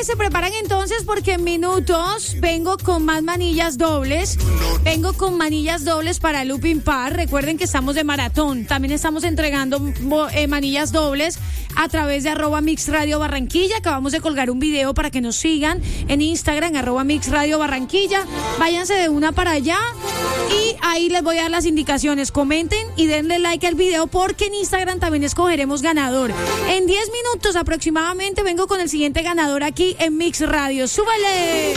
se preparan entonces porque en minutos vengo con más manillas dobles. Vengo con manillas dobles para Looping Par. Recuerden que estamos de maratón. También estamos entregando manillas dobles a través de @Mix Radio Barranquilla. Acabamos de colgar un video para que nos sigan en Instagram, @Mix Radio Barranquilla. Váyanse de una para allá y ahí les voy a dar las indicaciones. Comenten y denle like al video porque en Instagram también escogeremos ganador. En 10 minutos aproximadamente vengo con el siguiente ganador aquí en Mix Radio. ¡Súbale!